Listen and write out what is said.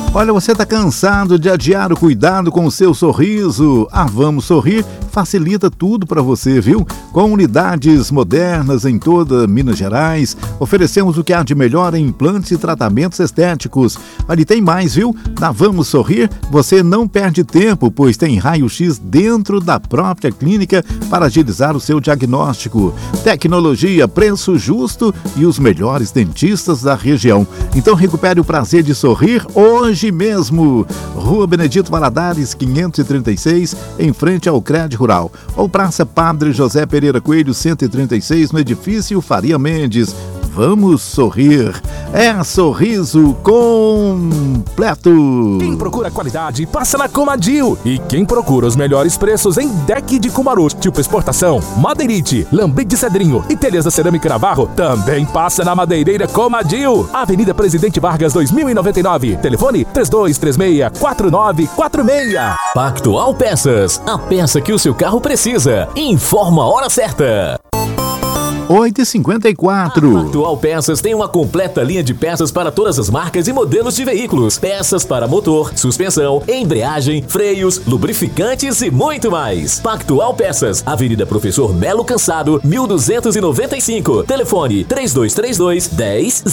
Olha, você está cansado de adiar o cuidado com o seu sorriso? A Vamos Sorrir facilita tudo para você, viu? Com unidades modernas em toda Minas Gerais, oferecemos o que há de melhor em implantes e tratamentos estéticos. Ali tem mais, viu? Na Vamos Sorrir, você não perde tempo, pois tem raio-x dentro da própria clínica para agilizar o seu diagnóstico. Tecnologia, preço justo e os melhores dentistas da região. Então recupere o prazer de sorrir hoje mesmo. Rua Benedito Valadares, 536, em frente ao Crédito Rural. Ou Praça Padre José Pereira Coelho, 136, no edifício Faria Mendes. Vamos sorrir. É sorriso completo. Quem procura qualidade, passa na Comadil. E quem procura os melhores preços em deck de Cumaru, tipo exportação, madeirite, lambrete de cedrinho e telhas da cerâmica Navarro, também passa na Madeireira Comadil. Avenida Presidente Vargas, 2099. Telefone 3236-4946. Pactual Peças, a peça que o seu carro precisa. Informa a hora certa. 8h54. Pactual Peças tem uma completa linha de peças para todas as marcas e modelos de veículos. Peças para motor, suspensão, embreagem, freios, lubrificantes e muito mais. Pactual Peças, Avenida Professor Melo Cansado, 1295. Telefone 3232 10